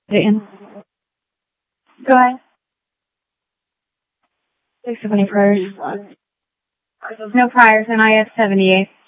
In. Go ahead. 6 of any priors. No priors in IS 78.